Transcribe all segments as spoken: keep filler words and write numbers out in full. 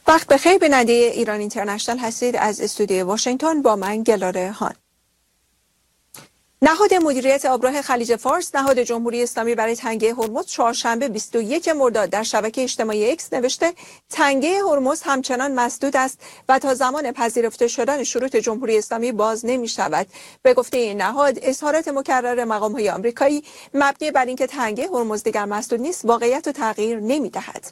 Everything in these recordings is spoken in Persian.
وقت بخیر، بیننده ایران اینترنشنال هستید. از استودیوی واشنگتن با من گلاره هان. نهاد مدیریت آبراه خلیج فارس، نهاد جمهوری اسلامی برای تنگه هرمز، چهارشنبه بیست و یک مرداد در شبکه اجتماعی اکس نوشته تنگه هرمز همچنان مسدود است و تا زمان پذیرفته شدن شروط جمهوری اسلامی باز نمی شود. به گفته این نهاد، اظهارات مکرر مقام‌های آمریکایی مبنی بر اینکه تنگه هرمز دیگر مسدود نیست واقعیت و تغییر نمی دهد.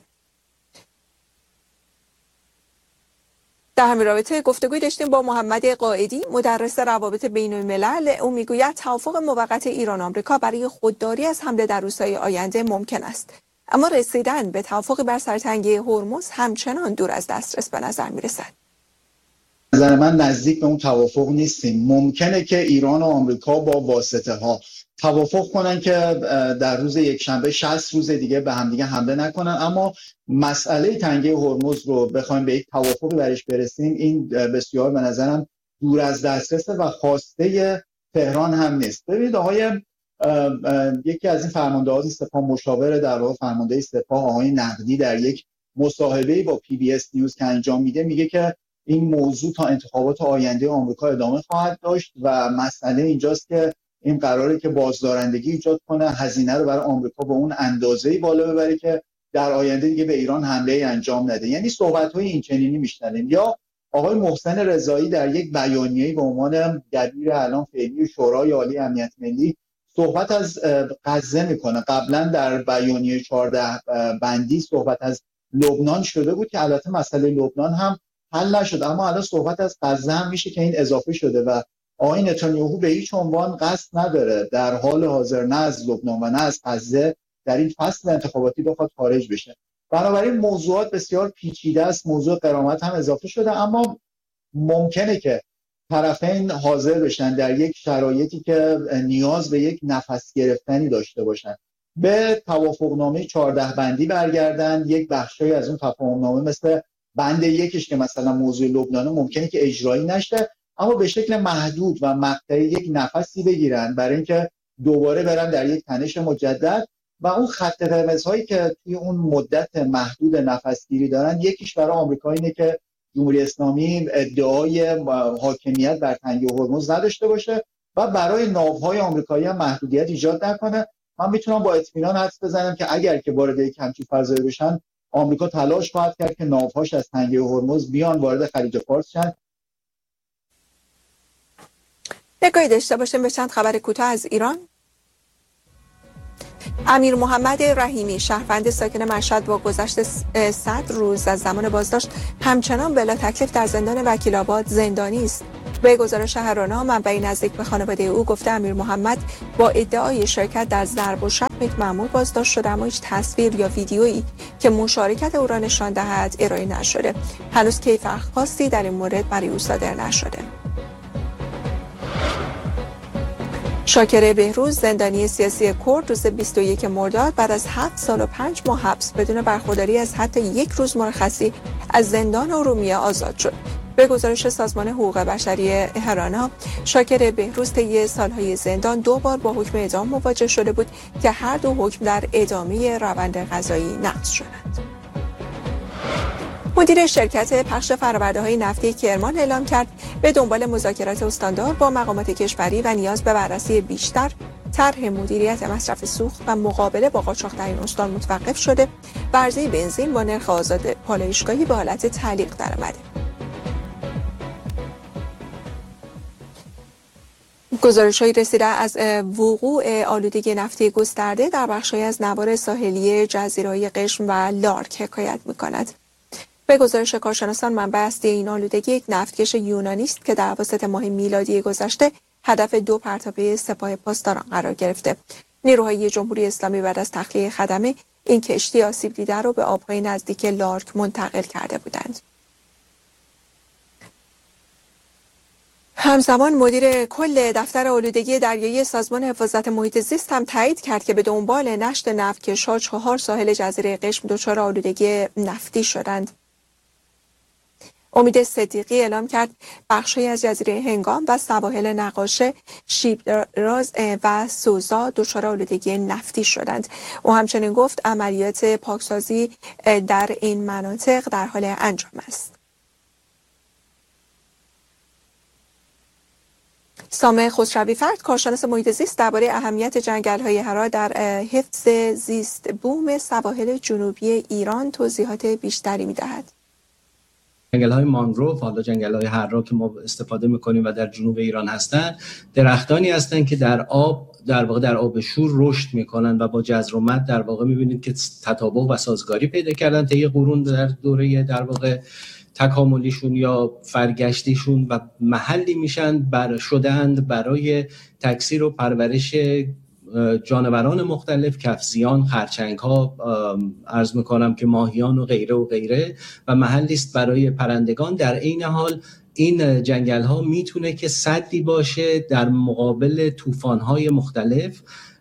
در همین رابطه گفتگوی داشتیم با محمد قائدی، مدرس روابط بین الملل. او میگوید توافق موقت ایران آمریکا برای خودداری از حمله در روزهای آینده ممکن است، اما رسیدن به توافق بر سر تنگه هرمز همچنان دور از دسترس به نظر میرسد. نظر من نزدیک به اون توافق نیستیم. ممکنه که ایران و آمریکا با واسطه ها توافق کنن که در روز یکشنبه شصت روز دیگه به همدیگه حمله نکنن، اما مسئله تنگه هرمز رو بخوایم به یک توافقی برش برسیم، این بسیار به نظرم دور از دسترس و خواسته تهران هم نیست. ببینید آقای یکی از این فرماندهان سپاه، مشاور در واقع فرمانده سپاه، آقای نقدی، در یک مصاحبه‌ای با پی بی اس نیوز که انجام میده میگه که این موضوع تا انتخابات آینده آمریکا ادامه خواهد داشت و مسئله اینجاست که این قراره که بازدارندگی ایجاد کنه، هزینه رو برای آمریکا به اون اندازه‌ای بالا ببره که در آینده دیگه به ایران حمله انجام نده. یعنی صحبت‌های این چنینی میشنویم. یا آقای محسن رضایی در یک بیانیه‌ای به عنوان دبیر الان فعلی شورای عالی امنیت ملی صحبت از غزه میکنه. قبلا در بیانیه چهارده بندی صحبت از لبنان شده بود که البته مسئله لبنان هم حل نشد، اما الان صحبت از غزه هم میشه که این اضافه شده و آقای نتانیاهو به هیچ عنوان قصد نداره در حال حاضر نه از لبنان و نه از غزه در این فصل انتخاباتی بخواد خارج بشه. بنابراین موضوعات بسیار پیچیده است. موضوع غرامت هم اضافه شده، اما ممکنه که طرفین حاضر بشن در یک شرایطی که نیاز به یک نفس گرفتنی داشته باشن به توافقنامه چهارده بندی برگردن. یک بخشی از اون تفاهمنامه مثل بند یکش که مثلا موضوع لبنان ممکنه که اجرایی نشه، اما به شکل محدود و مقطعی یک نفسی بگیرن برای اینکه دوباره برن در یک تنش مجدد. و اون خط قرمزهایی که توی اون مدت محدود نفسگیری دارن، یکیش برای آمریکا اینه که جمهوری اسلامی ادعای حاکمیت بر تنگه هرمز نداشته باشه و برای ناوهای آمریکایی هم محدودیت ایجاد نکنه. من میتونم با اطمینان حدس بزنم که اگر که وارد یک همچین فضایی بشن، آمریکا تلاش خواهد کرد که ناوهاش از تنگه هرمز بیان وارد خلیج فارس شن. نگاهی داشته باشیم به چند خبر کوتاه از ایران. امیر محمد رحیمی، شهروند ساکن مشهد، با گذشت صد روز از زمان بازداشت همچنان بلا تکلیف در زندان وکیل‌آباد زندانی است. به گزارش هرانا، منبعی نزدیک به خانواده او گفته امیر محمد با ادعای شرکت در ضرب و شتم یک مأمور بازداشت شده، اما هیچ تصویر یا ویدیویی که مشارکت او را نشان دهد ارائه نشده. هنوز کیفر خاصی در این مورد برای او صادر نشده. شاکر بهروز، زندانی سیاسی کرد، روز بیست و یک مرداد بعد از هفت سال و پنج ماه حبس بدون برخورداری از حتی یک روز مرخصی از زندان ارومیه آزاد شد. به گزارش سازمان حقوق بشری هرانا، شاکر بهروز طی سالهای زندان دو بار با حکم اعدام مواجه شده بود که هر دو حکم در ادامه روند قضایی نقض شدند. مدیر شرکت پخش فرآورده‌های نفتی کرمان اعلام کرد به دنبال مذاکرات استاندار با مقامات کشوری و نیاز به بررسی بیشتر طرح مدیریت مصرف سوخت و مقابله با قاچاق در این استان متوقف شده و عرضه بنزین با نرخ آزاد پالایشگاهی به حالت تعلیق درآمده. گزارش‌هایی رسیده از وقوع آلودگی نفتی گسترده در بخش‌هایی از نوار ساحلی جزیره‌های قشم و لارک حکایت می‌کند. به گزارش کارشناسان، منبع اصلی این آلودگی یک نفتکش یونانی است که در اواسط ماه میلادی گذشته هدف دو پرتابه سپاه پاسداران قرار گرفته. نیروهای جمهوری اسلامی بعد از تخلیه خدمه این کشتی آسیب دیده را به آبهای نزدیک لارک منتقل کرده بودند. همزمان مدیر کل دفتر آلودگی دریایی سازمان حفاظت محیط زیست هم تایید کرد که به دنبال نشت نفتکش‌ها چهار ساحل جزیره قشم دچار آلودگی نفتی شدند. امید صدیقی اعلام کرد بخشی از جزیره هنگام و سواحل نقاشه، شیبراز و سوزا دچار آلودگی نفتی شدند. او همچنین گفت عملیات پاکسازی در این مناطق در حال انجام است. سامح خسروی فرد، کارشناس محیط زیست، درباره اهمیت جنگل‌های حرا در حفظ زیست بوم سواحل جنوبی ایران توضیحات بیشتری می‌دهد. جنگل‌های مانگروف، حالا جنگل‌های حرا که ما استفاده می‌کنیم و در جنوب ایران هستند، درختانی هستند که در آب در واقع در آب شور رشد می‌کنند و با جذر و مد در واقع می‌بینید که تطابق و سازگاری پیدا کردن طی قرون در دوره در واقع تکاملیشون یا فرگشتیشون و محلی میشن بر شدند برای تکثیر و پرورش جانوران مختلف، کفزیان، خرچنگ ها، عرض میکنم که ماهیان و غیره و غیره و محلی است برای پرندگان. در این حال این جنگل ها میتونه که سدی باشه در مقابل طوفان های مختلف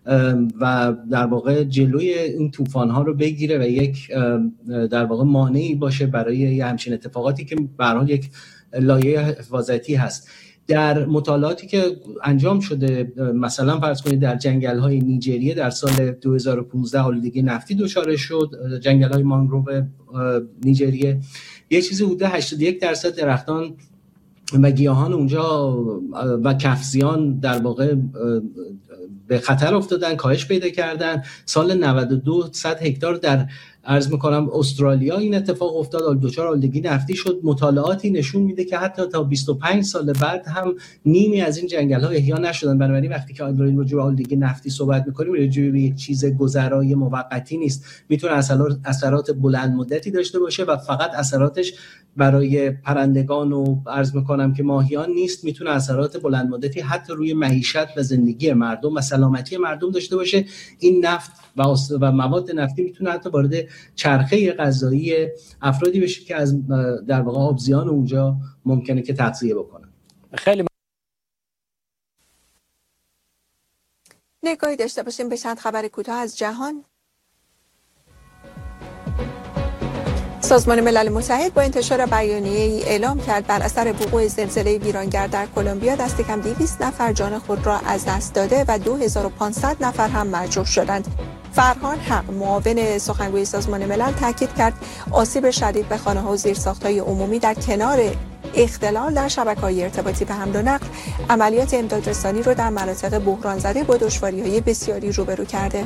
و در واقع جلوی این طوفان ها رو بگیره و یک در واقع مانعی باشه برای یه همچین اتفاقاتی که به هر حال یک لایه حفاظتی هست. در مطالعاتی که انجام شده، مثلا فرض کنید در جنگل های نیجریه در سال دو هزار و پانزده آلودگی نفتی دچار شد، جنگل های مانگروو نیجریه، یه چیزی حدود هشتاد و یک درصد درختان و گیاهان اونجا و کفزیان در واقع به خطر افتادن، کاهش پیدا کردن. سال نود و دو صد هکتار در عرض میکنم استرالیا این اتفاق افتاد، دچار آلودگی نفتی شد. مطالعاتی نشون میده که حتی تا بیست و پنج سال بعد هم نیمی از این جنگل ها احیا نشدن. بنابراین وقتی که راجع به آلودگی نفتی صحبت میکنیم، راجع به یک چیز گذرای موقتی نیست، میتونه اثرات بلند مدتی داشته باشه و فقط اثراتش برای پرندگان و عرض میکنم که ماهیان نیست، میتونه اثرات بلند مدتی حتی روی معیشت و زندگی مردم و سلامتی مردم داشته باشه. این نفت و و مواد نفتی میتونه حتی وارد چرخه غذایی افرادی بشه که از در واقع آبزیان اونجا ممکنه که تغذیه بکنن. خیلی نگاهی داشته باشیم به چند خبر کوتاه از جهان. سازمان ملل متحد با انتشار بیانیه‌ای اعلام کرد بر اثر وقوع زلزله ویرانگر در کلمبیا دست کم دویست نفر جان خود را از دست داده و دو هزار و پانصد نفر هم مجروح شدند. فرهان حق، معاون سخنگوی سازمان ملل، تاکید کرد آسیب شدید به خانه‌ها و زیرساخت‌های عمومی در کنار اختلال در شبکه‌های ارتباطی و حمل و نقل، عملیات امدادرسانی را در مناطق بحران زده با دشواری‌های بسیاری روبرو کرده.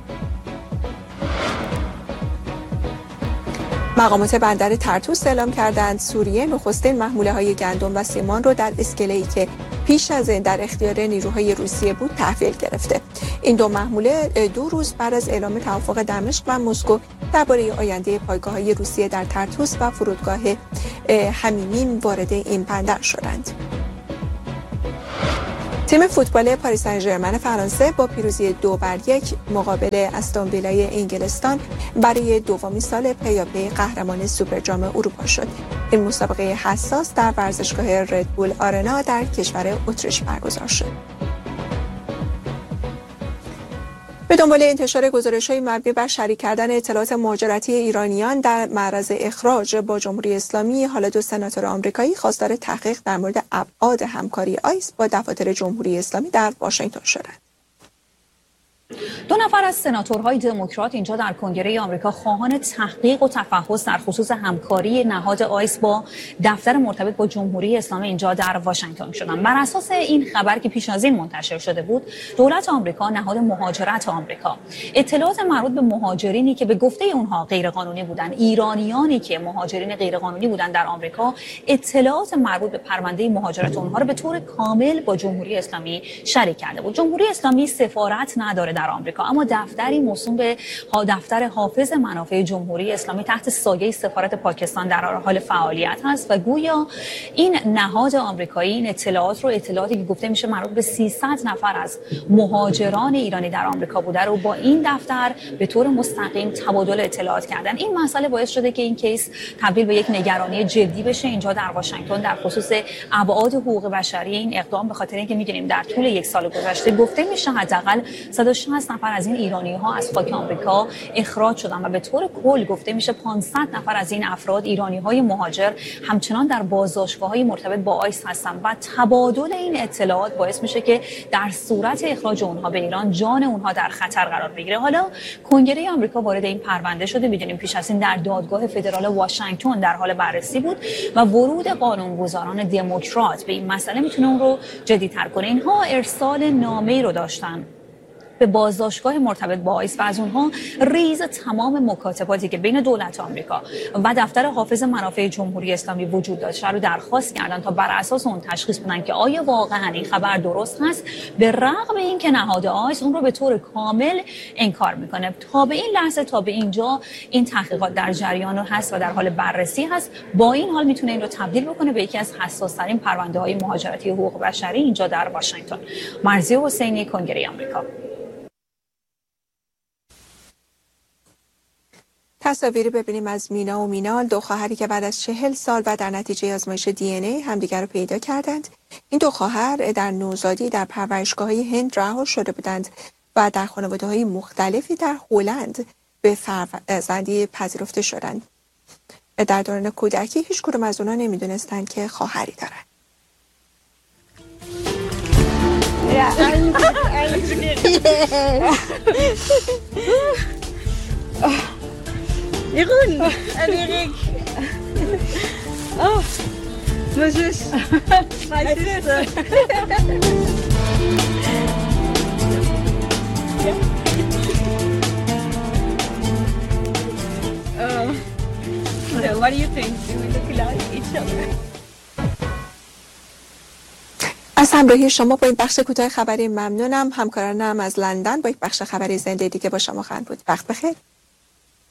مقامات بندر طرطوس اعلام کردند سوریه نخستین محموله‌های گندم و سیمان را در اسکله‌ای که پیش از این در اختیار نیروهای روسیه بود تحویل گرفته. این دو محموله دو روز بعد از اعلام توافق دمشق و مسکو درباره آینده پایگاه‌های روسیه در طرطوس و فرودگاه حمیمیم وارد این بندر شدند. تیم فوتبال پاریس سن ژرمن فرانسه با پیروزی دو بر یک مقابل استون ویلای انگلستان برای دومین سال پیاپی قهرمان سوپرجام اروپا شد. این مسابقه حساس در ورزشگاه ردبول آرنا در کشور اتریش برگزار شد. به دنبال انتشار گزارش‌های مبنی بر شریک کردن اطلاعات مهاجرتی ایرانیان در معرض اخراج با جمهوری اسلامی، حالا دو سناتور آمریکایی خواستار تحقیق در مورد ابعاد همکاری آیس با دفاتر جمهوری اسلامی در واشنگتن شدند. دو نفر از سناتورهای دموکرات اینجا در کنگره آمریکا خواهان تحقیق و تفحص در خصوص همکاری نهاد آیس با دفتر مرتبط با جمهوری اسلامی اینجا در واشنگتن شدند. بر اساس این خبر که پیش از این منتشر شده بود، دولت آمریکا، نهاد مهاجرت آمریکا، اطلاعات مربوط به مهاجرینی که به گفته اونها غیرقانونی بودند، ایرانیانی که مهاجرین غیرقانونی بودند در آمریکا، اطلاعات مربوط به پرونده مهاجرت اونها رو به طور کامل با جمهوری اسلامی شریک کرده بود. جمهوری اسلامی سفارت نداره در آمریکا، اما دفتری موسوم به دفتر حافظ منافع جمهوری اسلامی تحت سایه سفارت پاکستان در حال فعالیت هست و گویا این نهاد آمریکایی این اطلاعات رو اطلاعاتی که گفته میشه مربوط به سیصد نفر از مهاجران ایرانی در آمریکا بوده رو با این دفتر به طور مستقیم تبادل اطلاعات کردن. این مسئله باعث شده که این کیس تبدیل به یک نگرانی جدی بشه اینجا در واشنگتن در خصوص ابعاد حقوق بشری این اقدام، به خاطر اینکه می‌دونیم در طول یک سال گذشته گفته میشه حداقل صد و شصت نفر از این ایرانی‌ها از خاک آمریکا اخراج شدن و به طور کل گفته میشه پانصد نفر از این افراد ایرانی‌های مهاجر همچنان در بازداشتگاه‌های مرتبط با آیس هستند و تبادل این اطلاعات باعث میشه که در صورت اخراج اونها به ایران جان اونها در خطر قرار بگیره. حالا کنگره آمریکا وارد این پرونده شده. می‌دونیم پیش از این در دادگاه فدرال واشنگتن در حال بررسی بود و ورود قانونگذاران دموکرات به این مسئله میتونه اون رو جدی‌تر کنه. اینها ارسال نامه‌ای رو داشتن به بازداشتگاه مرتبط با آیس و از اونها ریز تمام مکاتباتی که بین دولت آمریکا و دفتر حافظ منافع جمهوری اسلامی وجود داشته رو درخواست کردن تا بر اساس اون تشخیص بدن که آیا واقعا این خبر درست هست، به رغم اینکه نهاد آیس اون رو به طور کامل انکار میکنه. تا به این لحظه، تا به اینجا این تحقیقات در جریان هست و در حال بررسی هست. با این حال میتونه این رو تبدیل بکنه به یکی از حساس‌ترین پرونده‌های مهاجرتی حقوق بشری اینجا در واشنگتن. مرضیه حسینی، کنگره آمریکا. تصاویری ببینیم از مینا و مینال، دو خواهری که بعد از چهل سال و در نتیجه آزمایش دی ان ای همدیگر رو پیدا کردند. این دو خواهر در نوزادی در پرورشگاه‌های هند رها شده بودند و در خانواده‌های مختلفی در هلند به فرزندی پذیرفته شدند. در دوران کودکی هیچ کدوم از اونها نمیدونستند که خواهری دارند. Jeroen en Erik. Oh, mijn zus. Mijn zuster. Oh. So what do you think? Do we look like each other? از همراهی شما با این بخش کوتاه خبری ممنونم. همکارانم از لندن با یک بخش خبری زنده دیگه با شما خواهند بود. وقت بخیر.